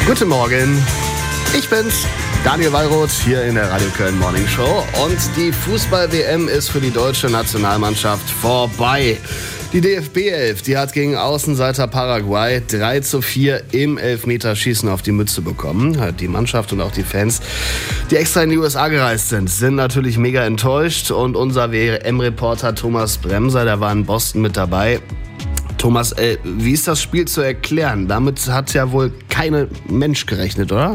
Guten Morgen, ich bin's, Daniel Wallroth, hier in der Radio Köln Morning Show. Und die Fußball-WM ist für die deutsche Nationalmannschaft vorbei. Die DFB-11, die hat gegen Außenseiter Paraguay 3:4 im Elfmeterschießen auf die Mütze bekommen. Die Mannschaft und auch die Fans, die extra in die USA gereist sind natürlich mega enttäuscht. Und unser WM-Reporter Thomas Bremser, der war in Boston mit dabei. Thomas, wie ist das Spiel zu erklären? Damit hat ja wohl kein Mensch gerechnet, oder?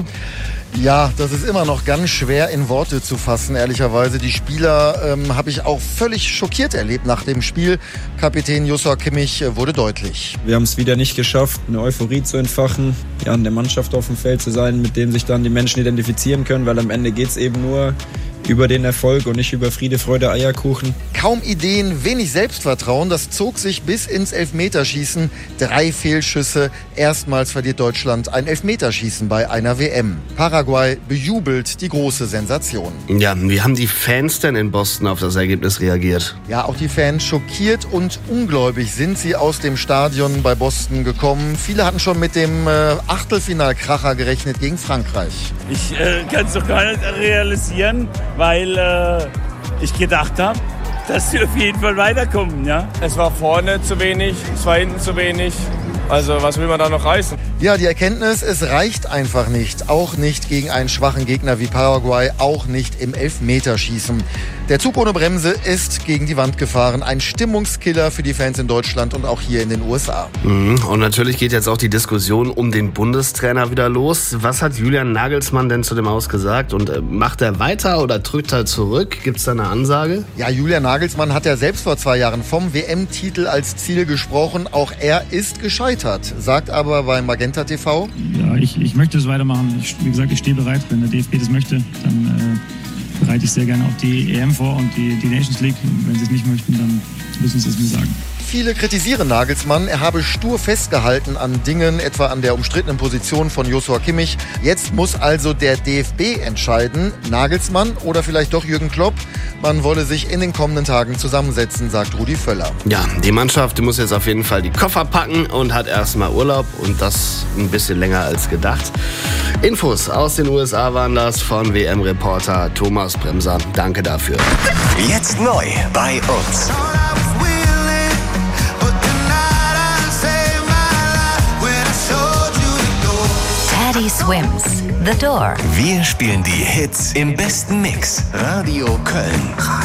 Ja, das ist immer noch ganz schwer in Worte zu fassen, ehrlicherweise. Die Spieler habe ich auch völlig schockiert erlebt nach dem Spiel. Kapitän Joshua Kimmich wurde deutlich. Wir haben es wieder nicht geschafft, eine Euphorie zu entfachen, ja, in der Mannschaft auf dem Feld zu sein, mit dem sich dann die Menschen identifizieren können, weil am Ende geht es eben nur über den Erfolg und nicht über Friede, Freude, Eierkuchen. Kaum Ideen, wenig Selbstvertrauen, das zog sich bis ins Elfmeterschießen. 3 Fehlschüsse, erstmals verliert Deutschland ein Elfmeterschießen bei einer WM. Paraguay bejubelt die große Sensation. Ja, wie haben die Fans denn in Boston auf das Ergebnis reagiert? Ja, auch die Fans, schockiert und ungläubig sind sie aus dem Stadion bei Boston gekommen. Viele hatten schon mit dem Achtelfinalkracher gerechnet gegen Frankreich. Ich kann es doch gar nicht realisieren, weil ich gedacht habe, dass sie auf jeden Fall weiterkommen. Ja? Es war vorne zu wenig, es war hinten zu wenig. Also was will man da noch reißen? Ja, die Erkenntnis, es reicht einfach nicht. Auch nicht gegen einen schwachen Gegner wie Paraguay, auch nicht im Elfmeterschießen. Der Zug ohne Bremse ist gegen die Wand gefahren. Ein Stimmungskiller für die Fans in Deutschland und auch hier in den USA. Und natürlich geht jetzt auch die Diskussion um den Bundestrainer wieder los. Was hat Julian Nagelsmann denn zu dem Aus gesagt? Und macht er weiter oder drückt er zurück? Gibt es da eine Ansage? Ja, Julian Nagelsmann hat ja selbst vor 2 Jahren vom WM-Titel als Ziel gesprochen. Auch er ist gescheitert, sagt aber bei Magenta TV. Ja, ich möchte es weitermachen. Wie gesagt, ich stehe bereit. Wenn der DFB das möchte, dann bereite ich sehr gerne auch die EM vor und die Nations League. Wenn sie es nicht möchten, dann müssen sie es mir sagen. Viele kritisieren Nagelsmann, er habe stur festgehalten an Dingen, etwa an der umstrittenen Position von Joshua Kimmich. Jetzt muss also der DFB entscheiden, Nagelsmann oder vielleicht doch Jürgen Klopp. Man wolle sich in den kommenden Tagen zusammensetzen, sagt Rudi Völler. Ja, die Mannschaft, die muss jetzt auf jeden Fall die Koffer packen und hat erstmal Urlaub und das ein bisschen länger als gedacht. Infos aus den USA waren das von WM-Reporter Thomas Bremser. Danke dafür. Jetzt neu bei uns. Teddy Swims, The Door. Wir spielen die Hits im besten Mix. Radio Köln.